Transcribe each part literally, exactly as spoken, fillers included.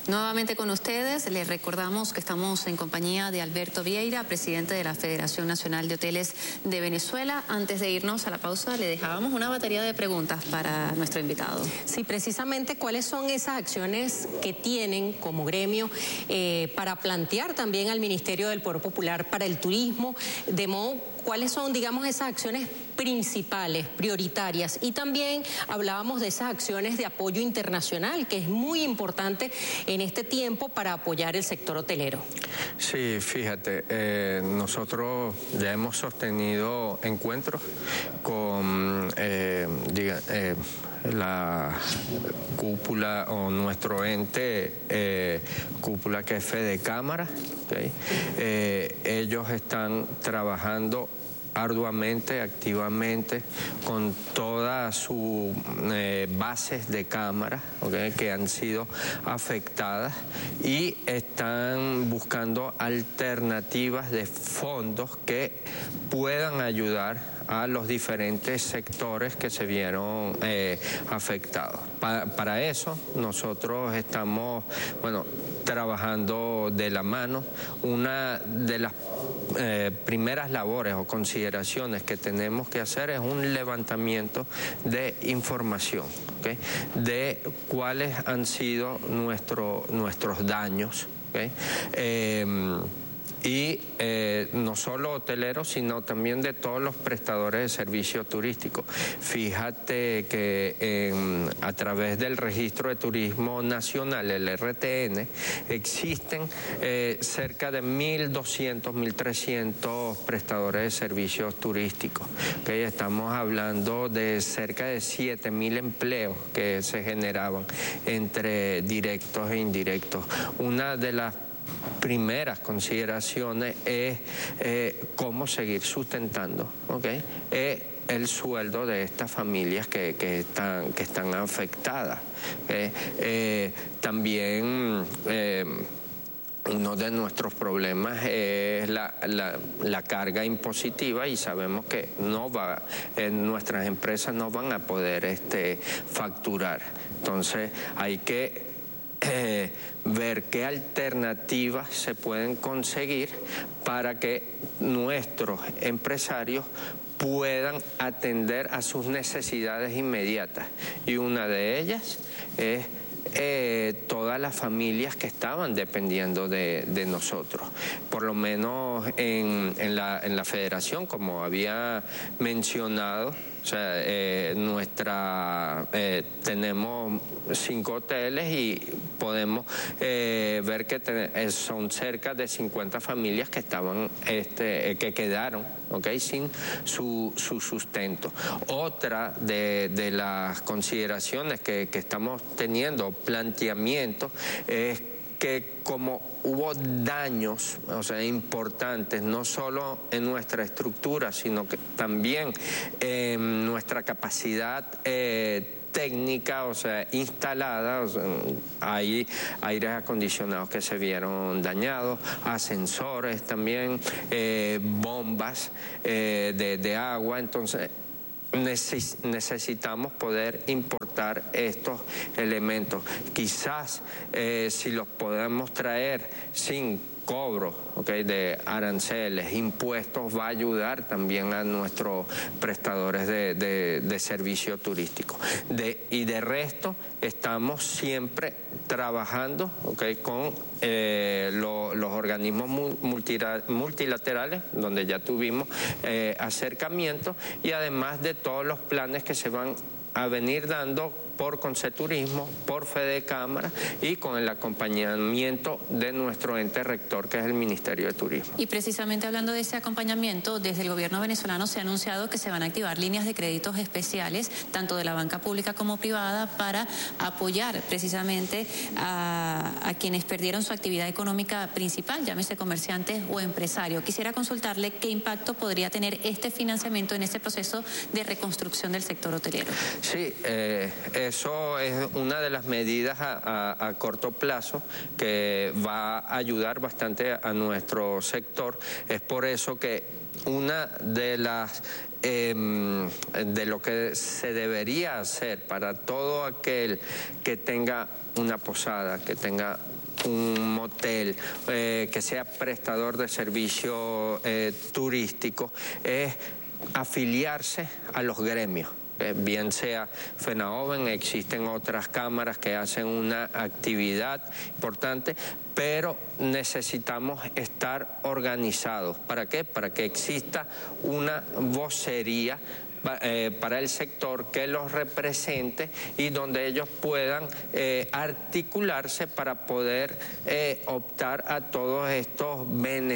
Nuevamente con ustedes, les recordamos que estamos en compañía de Alberto Vieira, presidente de la Federación Nacional de Hoteles de Venezuela. Antes de irnos a la pausa, le dejábamos una batería de preguntas para nuestro invitado. Sí, precisamente, ¿cuáles son esas acciones que tienen como gremio eh, para plantear también al Ministerio del Poder Popular para el turismo? De modo, ¿cuáles son, digamos, esas acciones principales, prioritarias? Y también hablábamos de esas acciones de apoyo internacional, que es muy importante en este tiempo para apoyar el sector hotelero. Sí, fíjate, eh, nosotros ya hemos sostenido encuentros con eh, diga, eh, la cúpula o nuestro ente eh, cúpula que es Fedecámara, ¿okay? eh, ellos están trabajando arduamente, activamente, con todas sus eh, bases de cámara, ¿okay? que han sido afectadas, y están buscando alternativas de fondos que puedan ayudar a los diferentes sectores que se vieron eh, afectados. Pa para eso nosotros estamos, bueno, trabajando de la mano. Una de las eh, primeras labores o consideraciones que tenemos que hacer es un levantamiento de información, ¿okay? de cuáles han sido nuestro, nuestros daños, ¿okay? eh, y eh, no solo hoteleros, sino también de todos los prestadores de servicios turísticos. Fíjate que eh, a través del Registro de Turismo Nacional, el R T N, existen eh, cerca de mil doscientos, mil trescientos prestadores de servicios turísticos. ¿Okay? Estamos hablando de cerca de siete mil empleos que se generaban entre directos e indirectos. Una de las primeras consideraciones es eh, cómo seguir sustentando, ¿okay? eh, el sueldo de estas familias que, que, están, que están afectadas. ¿okay? Eh, también eh, uno de nuestros problemas es la, la, la carga impositiva, y sabemos que no va, eh, nuestras empresas no van a poder este, facturar. Entonces hay que Eh, ver qué alternativas se pueden conseguir para que nuestros empresarios puedan atender a sus necesidades inmediatas, y una de ellas es Eh, todas las familias que estaban dependiendo de, de nosotros. Por lo menos en, en, la, en la federación, como había mencionado, o sea, eh, nuestra, eh, tenemos cinco hoteles y podemos eh, ver que ten, eh, son cerca de cincuenta familias que estaban, este, eh, que quedaron, ¿okay? sin su, su sustento. Otra de, de las consideraciones que, que estamos teniendo, planteamientos, es que como hubo daños, o sea, importantes, no solo en nuestra estructura, sino que también en nuestra capacidad eh, técnica, o sea, instalada, o sea, hay aires acondicionados que se vieron dañados, ascensores también, eh, bombas eh, de, de agua. Entonces necesitamos poder importar estos elementos. Quizás eh, si los podemos traer sin cobro, ¿okay? de aranceles, impuestos, va a ayudar también a nuestros prestadores de, de, de servicio turístico. De, y de resto, estamos siempre trabajando, ¿okay? con eh, lo, los organismos multilaterales, donde ya tuvimos eh, acercamientos, y además de todos los planes que se van a venir dando por Conceturismo, por Fedecámara, y con el acompañamiento de nuestro ente rector, que es el Ministerio de Turismo. Y precisamente hablando de ese acompañamiento, desde el gobierno venezolano se ha anunciado que se van a activar líneas de créditos especiales, tanto de la banca pública como privada, para apoyar precisamente a, a quienes perdieron su actividad económica principal, llámese comerciantes o empresarios. Quisiera consultarle qué impacto podría tener este financiamiento en este proceso de reconstrucción del sector hotelero. Sí, eh, eso es una de las medidas a, a, a corto plazo que va a ayudar bastante a nuestro sector. Es por eso que una de las eh, de lo que se debería hacer para todo aquel que tenga una posada, que tenga un motel, eh, que sea prestador de servicio eh, turístico, es afiliarse a los gremios. Eh, bien sea FENAOVEN, existen otras cámaras que hacen una actividad importante, pero necesitamos estar organizados. ¿Para qué? Para que exista una vocería Eh, para el sector que los represente y donde ellos puedan eh, articularse para poder eh, optar a todos estos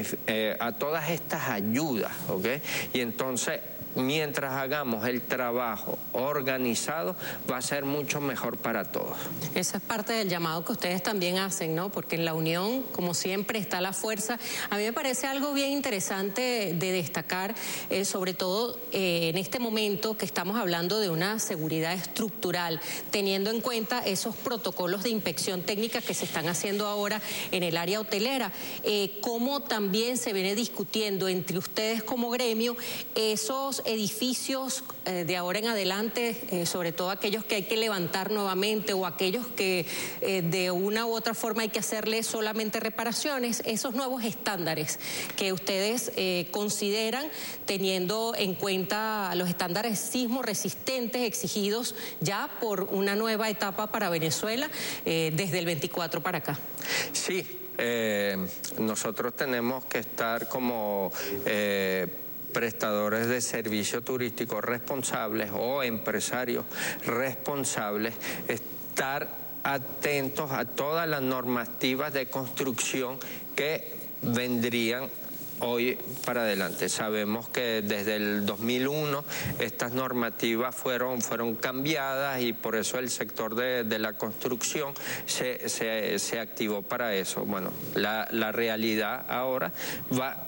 eh, a todas estas ayudas, ¿ok? Y entonces, mientras hagamos el trabajo organizado, va a ser mucho mejor para todos. Esa es parte del llamado que ustedes también hacen, ¿no? Porque en la unión, como siempre, está la fuerza. A mí me parece algo bien interesante de destacar, eh, sobre todo eh, en este momento que estamos hablando de una seguridad estructural, teniendo en cuenta esos protocolos de inspección técnica que se están haciendo ahora en el área hotelera. Eh, cómo también se viene discutiendo entre ustedes como gremio esos edificios eh, de ahora en adelante, eh, sobre todo aquellos que hay que levantar nuevamente o aquellos que eh, de una u otra forma hay que hacerle solamente reparaciones, esos nuevos estándares que ustedes eh, consideran teniendo en cuenta los estándares sismo resistentes exigidos ya por una nueva etapa para Venezuela eh, desde el veinticuatro para acá. Sí, eh, nosotros tenemos que estar como Eh, prestadores de servicio turístico responsables o empresarios responsables, estar atentos a todas las normativas de construcción que vendrían hoy para adelante. Sabemos que desde el dos mil uno estas normativas fueron, fueron cambiadas y por eso el sector de, de la construcción se, se, se activó para eso. Bueno, la, la realidad ahora va...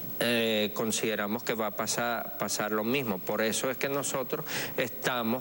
Eh, consideramos que va a pasar, pasar lo mismo. Por eso es que nosotros estamos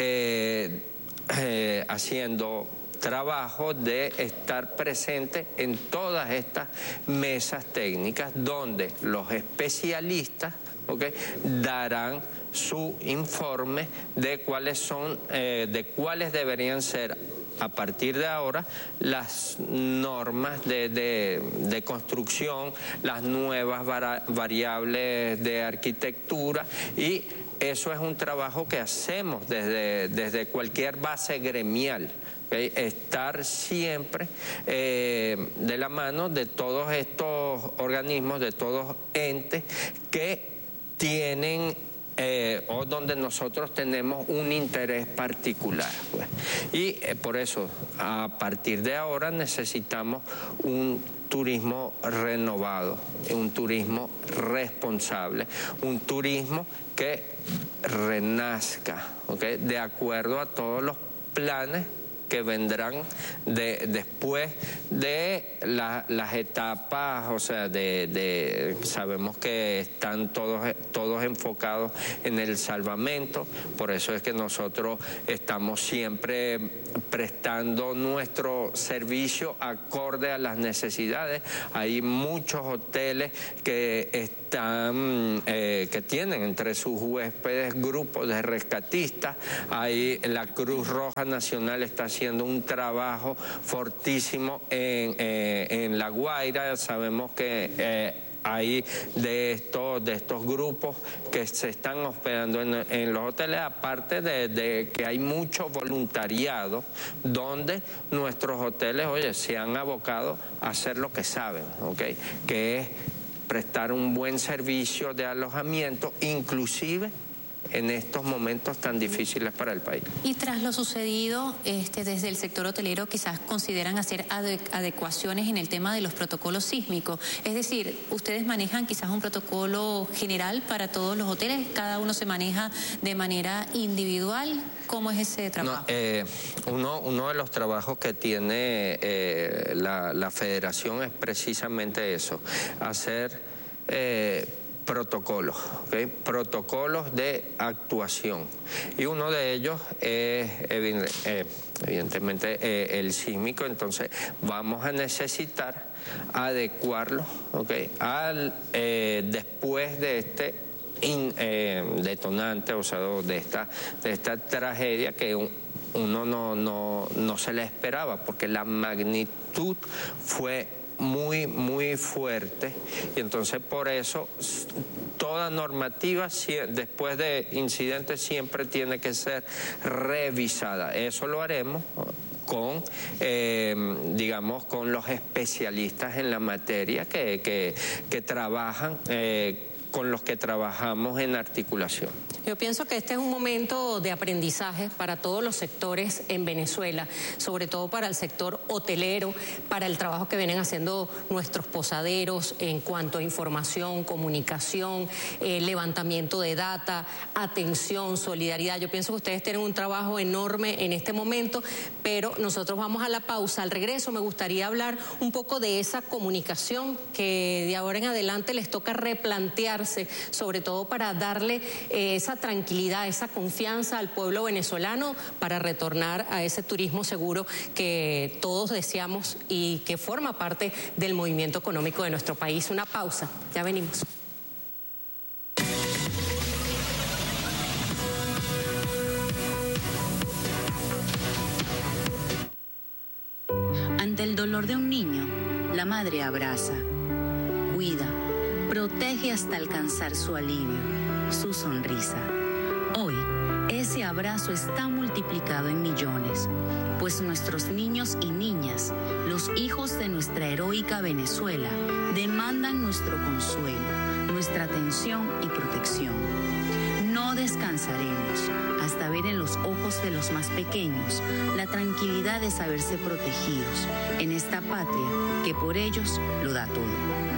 eh, eh, haciendo trabajo de estar presente en todas estas mesas técnicas donde los especialistas, ¿okay?, darán su informe de cuáles son, eh, de cuáles deberían ser a partir de ahora las normas de, de, de construcción, las nuevas vara, variables de arquitectura, y eso es un trabajo que hacemos desde, desde cualquier base gremial. ¿Okay? Estar siempre eh, de la mano de todos estos organismos, de todos entes que tienen Eh, o donde nosotros tenemos un interés particular, pues. Y eh, por eso, a partir de ahora necesitamos un turismo renovado, un turismo responsable, un turismo que renazca, ¿okay?, de acuerdo a todos los planes que vendrán de, después de la, las etapas, o sea, de, de sabemos que están todos, todos enfocados en el salvamento, por eso es que nosotros estamos siempre prestando nuestro servicio acorde a las necesidades. Hay muchos hoteles que están, eh, que tienen entre sus huéspedes grupos de rescatistas. Hay la Cruz Roja Nacional está haciendo haciendo un trabajo fortísimo en, eh, en La Guaira. Sabemos que eh, hay de estos, de estos grupos que se están hospedando en, en los hoteles, aparte de, de que hay mucho voluntariado donde nuestros hoteles, oye, se han abocado a hacer lo que saben, ¿ok?, que es prestar un buen servicio de alojamiento, inclusive en estos momentos tan difíciles para el país. Y tras lo sucedido, este, desde el sector hotelero quizás consideran hacer adecuaciones en el tema de los protocolos sísmicos. Es decir, ustedes manejan quizás un protocolo general para todos los hoteles, cada uno se maneja de manera individual. ¿Cómo es ese trabajo? No, eh, uno, uno de los trabajos que tiene eh, la, la federación es precisamente eso, hacer Eh, protocolos, ¿okay?, protocolos de actuación, y uno de ellos es evidentemente eh, el sísmico. Entonces vamos a necesitar adecuarlo, ¿okay?, al eh, después de este in, eh, detonante, o sea, de esta, de esta tragedia que un, uno no, no, no se le esperaba, porque la magnitud fue muy, muy fuerte, y entonces por eso toda normativa después de incidentes siempre tiene que ser revisada. Eso lo haremos con, eh, digamos, con los especialistas en la materia que, que, que trabajan, eh, con los que trabajamos en articulación. Yo pienso que este es un momento de aprendizaje para todos los sectores en Venezuela, sobre todo para el sector hotelero, para el trabajo que vienen haciendo nuestros posaderos en cuanto a información, comunicación, eh, levantamiento de data, atención, solidaridad. Yo pienso que ustedes tienen un trabajo enorme en este momento, pero nosotros vamos a la pausa. Al regreso me gustaría hablar un poco de esa comunicación que de ahora en adelante les toca replantearse, sobre todo para darle eh, esa tranquilidad, esa confianza al pueblo venezolano para retornar a ese turismo seguro que todos deseamos y que forma parte del movimiento económico de nuestro país. Una pausa, ya venimos. Ante el dolor de un niño, la madre abraza, cuida, protege hasta alcanzar su alivio, su sonrisa. Hoy, ese abrazo está multiplicado en millones, pues nuestros niños y niñas, los hijos de nuestra heroica Venezuela, demandan nuestro consuelo, nuestra atención y protección. No descansaremos hasta ver en los ojos de los más pequeños la tranquilidad de saberse protegidos en esta patria que por ellos lo da todo.